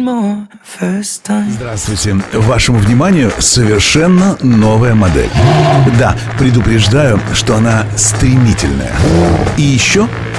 Здравствуйте. Вашему вниманию совершенно новая модель. Да, предупреждаю, что она стремительная. И еще